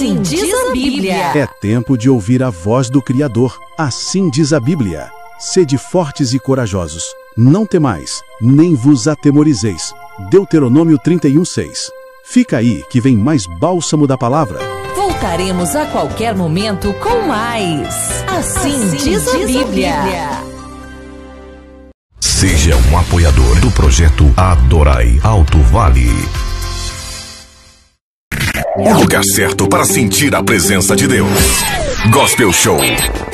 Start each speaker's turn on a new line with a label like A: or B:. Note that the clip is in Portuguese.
A: Assim diz a Bíblia.
B: É tempo de ouvir a voz do Criador. Assim diz a Bíblia. Sede fortes e corajosos. Não temais, nem vos atemorizeis. Deuteronômio 31:6. Fica aí que vem mais bálsamo da palavra.
A: Voltaremos a qualquer momento com mais. Assim diz a Bíblia.
C: Seja um apoiador do projeto Adorai Alto Vale. O lugar certo para sentir a presença de Deus. Gospel Show.